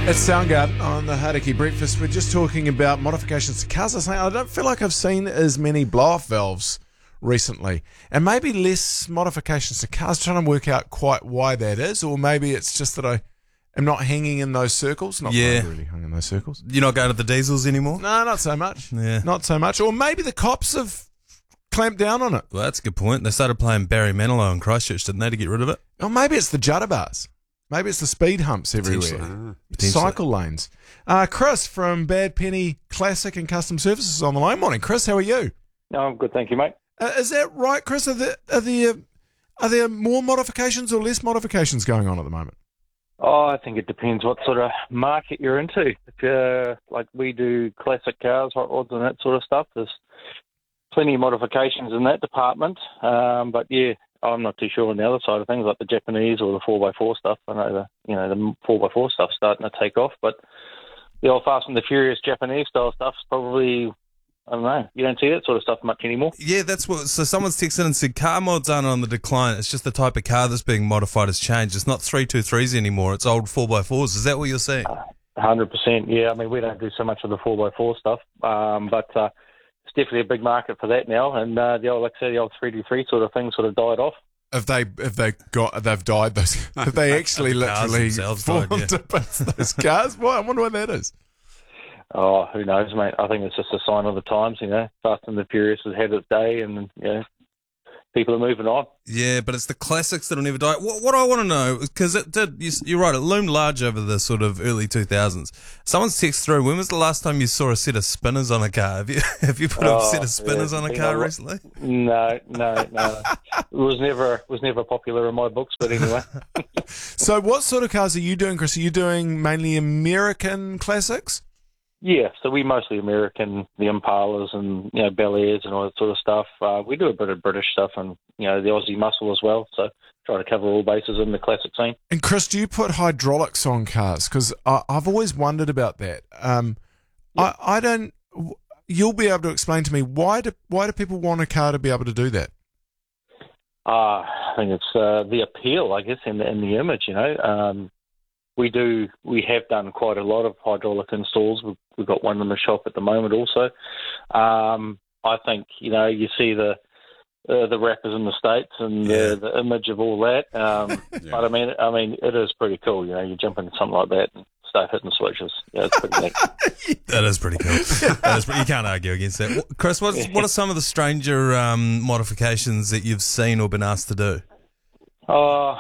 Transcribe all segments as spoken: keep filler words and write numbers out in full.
It's Soundgarden on the Hauraki Breakfast. We're just talking about modifications to cars. I was saying, I don't feel like I've seen as many blow-off valves recently, and maybe less modifications to cars. Trying to work out quite why that is, or maybe it's just that I am not hanging in those circles. Not Yeah. that I really hung in those circles. You're not going to the diesels anymore? No, not so much. Yeah. Not so much. Or maybe the cops have clamped down on it. Well, that's a good point. They started playing Barry Manilow in Christchurch, didn't they, to get rid of it? Or maybe it's the judder bars. Maybe it's the speed humps everywhere. Potentially. Potentially. Cycle lanes. Uh, Chris from Bad Penny Classic and Custom Services on the line. Morning, Chris. How are you? No, I'm good, thank you, mate. Uh, is that right, Chris? Are there, are there are there more modifications or less modifications going on at the moment? Oh, I think it depends what sort of market you're into. If you're, like we do classic cars, hot rods and that sort of stuff, there's plenty of modifications in that department. Um, but yeah, I'm not too sure on the other side of things, like the Japanese or the four by four stuff. I know the you know the four by four stuff's starting to take off, but the old Fast and the Furious Japanese style stuff's probably, I don't know, you don't see that sort of stuff much anymore. Yeah, that's what. So someone's texted in and said car mods aren't on the decline. It's just the type of car that's being modified has changed. It's not three two threes anymore. It's old four by fours. Is that what you're saying? one hundred percent, yeah. I mean, we don't do so much of the four by four stuff, um, but uh, it's definitely a big market for that now. And uh, the old, like I said, the old three two three sort of thing sort of died off. If they if they got they've died those if they actually The cars literally themselves died, formed yeah. up those cars. Well, I wonder what that is. Oh, who knows, mate? I think it's just a sign of the times, you know. Fast and the Furious has had its day, and you know, people are moving on. Yeah, but it's the classics that'll never die. What, what I want to know, because it did, you, you're right, it loomed large over the sort of early two thousands. Someone's text through, when was the last time you saw a set of spinners on a car? Have you, have you put a Oh, set of spinners yeah, on a you car know what? recently? No, no, no. It was never was never popular in my books, but anyway. So, what sort of cars are you doing, Chris? Are you doing mainly American classics? Yeah, so we mostly American, the Impalas and, you know, Bel Airs and all that sort of stuff. Uh, we do a bit of British stuff and, you know, the Aussie muscle as well. So try to cover all bases in the classic scene. And Chris, do you put hydraulics on cars? Because I've always wondered about that. Um, Yep. I, I don't. You'll be able to explain to me why do why do people want a car to be able to do that? Uh, I think it's uh, the appeal, I guess, in the, in the image, you know. Um, we do, we have done quite a lot of hydraulic installs. We've, we've got one in the shop at the moment also. Um, I think, you know, you see the uh, the rappers in the States and Yeah. the, the image of all that. Um, But I mean, I mean, it is pretty cool. You know, you jump into something like that and start hitting switches. Yeah, it's pretty neat. That is pretty cool. That is pretty, you can't argue against that. What- Chris, what, what are some of the stranger um, modifications that you've seen or been asked to do? Oh,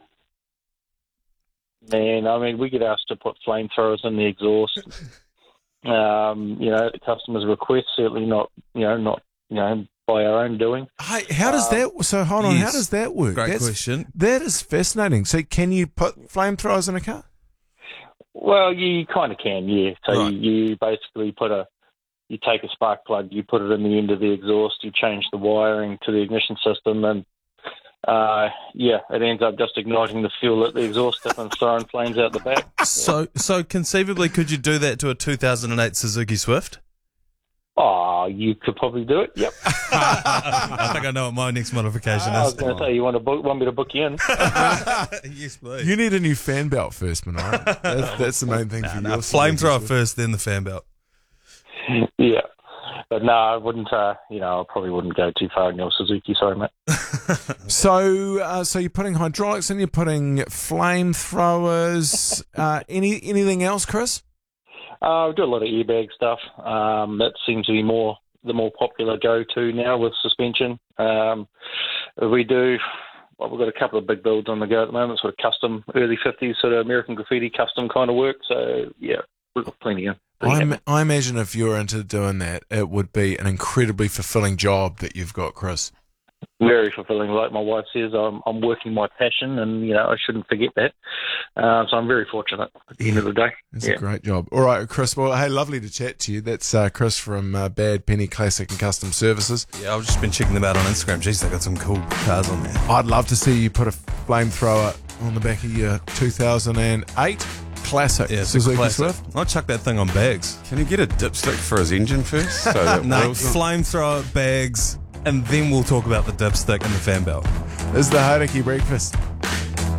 man, I mean, we get asked to put flamethrowers in the exhaust. Um, you know, the customer's request, certainly not, you know, not, you know, by our own doing. Hey, how does Um, that? So hold on, how yes. does that work? Great That's- question. That is fascinating. So, can you put flamethrowers in a car? Well, you kind of can, yeah. So Right. you, you basically put a, you take a spark plug, you put it in the end of the exhaust, you change the wiring to the ignition system, and uh, yeah, it ends up just igniting the fuel at the exhaust tip and throwing flames out the back. So, so conceivably, could you do that to a two thousand eight Suzuki Swift? Oh, you could probably do it. Yep. I think I know what my next modification I was is. going to say, you want to book, want me to book you in? Yes, please. You need a new fan belt first, Manai. That's, that's the main thing for you. Nah, flamethrower first, then the fan belt. Yeah. But no, I wouldn't, uh, you know, I probably wouldn't go too far in your Suzuki, sorry, mate. So, uh, so you're putting hydraulics in, you're putting flamethrowers. Uh, any anything else, Chris? Uh, we do a lot of airbag stuff. Um, that seems to be more the more popular go-to now with suspension. Um, we do, well, we've got a couple of big builds on the go at the moment, sort of custom, early fifties, sort of American Graffiti custom kind of work. So, yeah, we've got plenty of. I, im- I imagine if you're into doing that, it would be an incredibly fulfilling job that you've got, Chris. Very fulfilling. Like my wife says, I'm, I'm working my passion, and, you know, I shouldn't forget that. Uh, so I'm very fortunate at the end of the day. It's Yeah. a great job. All right, Chris. Well, hey, lovely to chat to you. That's uh, Chris from uh, Bad Penny Classic and Custom Services. Yeah, I've just been checking them out on Instagram. Jeez, they got some cool cars on there. I'd love to see you put a flamethrower on the back of your two thousand eight Classic Yeah, it's a Suzuki classic. Swift. I'll chuck that thing on bags. Can you get a dipstick for his engine first? So that No, oil's not- flamethrower, bags, and then we'll talk about the dipstick and the fan belt. This is the Hauraki Breakfast.